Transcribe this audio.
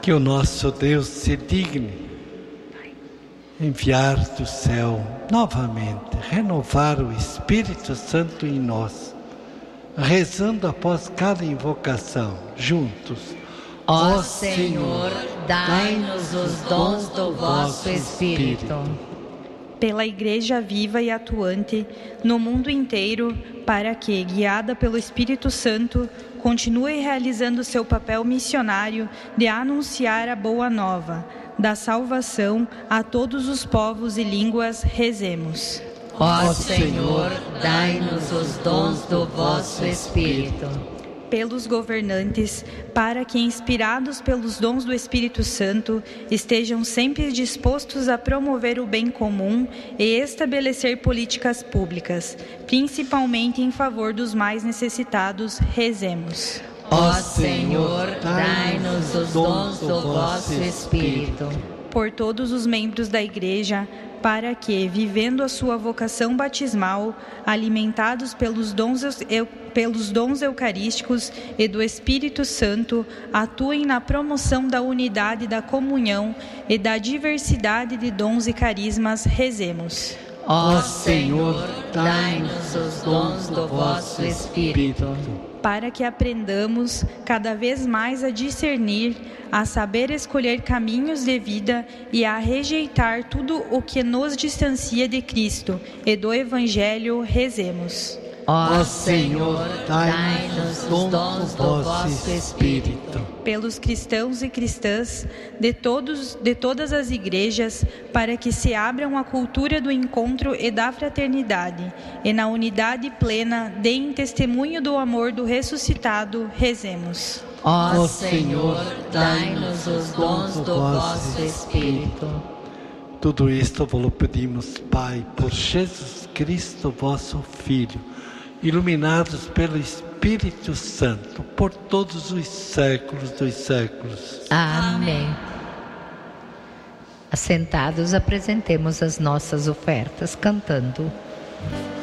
Que o nosso Deus se digne enviar do céu novamente, renovar o Espírito Santo em nós, rezando após cada invocação, juntos. Ó Senhor, dai-nos os dons do vosso Espírito. Pela Igreja viva e atuante no mundo inteiro, para que, guiada pelo Espírito Santo, continue realizando seu papel missionário de anunciar a boa nova da salvação a todos os povos e línguas, rezemos. Ó Senhor, dai-nos os dons do vosso Espírito. Pelos governantes, para que, inspirados pelos dons do Espírito Santo, estejam sempre dispostos a promover o bem comum e estabelecer políticas públicas, principalmente em favor dos mais necessitados, rezemos. Ó Senhor, dai-nos os dons do vosso Espírito. Por todos os membros da Igreja, para que, vivendo a sua vocação batismal, alimentados pelos dons eucarísticos e do Espírito Santo, atuem na promoção da unidade, da comunhão e da diversidade de dons e carismas, rezemos. Ó Senhor, dai-nos os dons do vosso Espírito. Para que aprendamos cada vez mais a discernir, a saber escolher caminhos de vida e a rejeitar tudo o que nos distancia de Cristo e do Evangelho, rezemos. Ó Senhor, dai-nos os dons do vosso Espírito. Pelos cristãos e cristãs de todas as igrejas, para que se abram à cultura do encontro e da fraternidade, e na unidade plena deem testemunho do amor do ressuscitado, rezemos. Ó Senhor, dai-nos os dons do vosso Espírito. Tudo isto vos pedimos, Pai, por Jesus Cristo, vosso Filho, iluminados pelo Espírito Santo, por todos os séculos dos séculos. Amém. Assentados, apresentemos as nossas ofertas, cantando.